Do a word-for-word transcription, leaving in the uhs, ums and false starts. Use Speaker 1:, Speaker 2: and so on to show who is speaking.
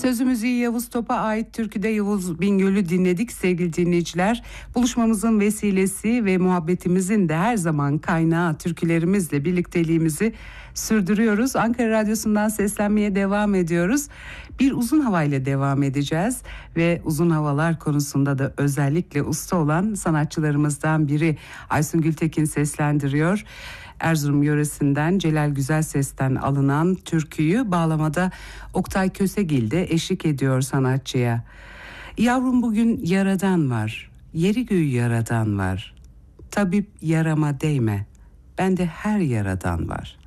Speaker 1: Sözümüzü Yavuz Top'a ait türküde Yavuz Bingöl'ü dinledik sevgili dinleyiciler. Buluşmamızın vesilesi ve muhabbetimizin de her zaman kaynağı türkülerimizle birlikteliğimizi sürdürüyoruz. Ankara Radyosu'ndan seslenmeye devam ediyoruz. Bir uzun havayla devam edeceğiz ve uzun havalar konusunda da özellikle usta olan sanatçılarımızdan biri Aysun Gültekin seslendiriyor. Erzurum yöresinden Celal Güzelses'ten alınan türküyü bağlamada Oktay Kösegil de eşlik ediyor sanatçıya. Yavrum bugün yaradan var, yeri göğü yaradan var. Tabip yarama değme, bende her yaradan var.